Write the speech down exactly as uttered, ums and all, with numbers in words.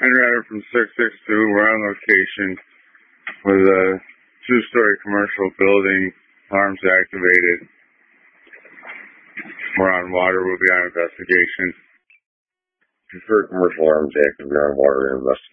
Henrietta from six six two. We're on location with a two-story commercial building, alarms activated. We're on water. We'll be on investigation. Preferred commercial arms active, we're on water investigation.